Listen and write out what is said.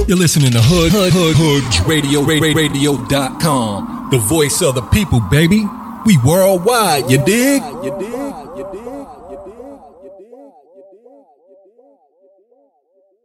You're listening to Hoods Radio.com. The voice of the people, baby. We worldwide, you dig?